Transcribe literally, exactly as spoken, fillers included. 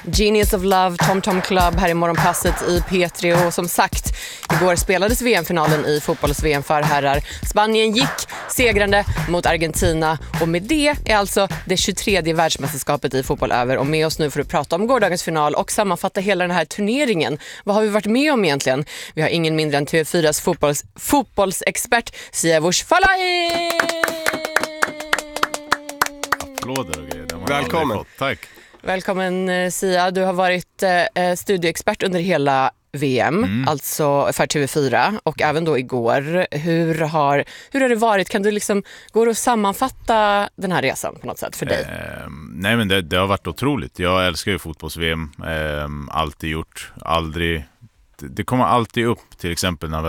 Genius of Love, Tom Tom Club här i morgonpasset i P tre. Och som sagt, igår spelades V M-finalen i fotbolls-V M för herrar. Spanien gick segrande mot Argentina och med det är alltså det tjugotredje världsmästerskapet i fotboll över. Och med oss nu för att prata om gårdagens final och sammanfatta hela den här turneringen. Vad har vi varit med om egentligen? Vi har ingen mindre än T V fyras fotbolls, fotbollsexpert Siavush Falahi! Applåder och grejer. Välkommen. Tack. Välkommen Sia, du har varit eh, studieexpert under hela V M, mm. alltså för T V fyra och även då igår. Hur har, hur har det varit? Kan du liksom, går det att sammanfatta den här resan på något sätt för dig? Eh, nej men det, det har varit otroligt. Jag älskar ju fotbolls-V M, eh, alltid gjort, aldrig. Det kommer alltid upp till exempel när vi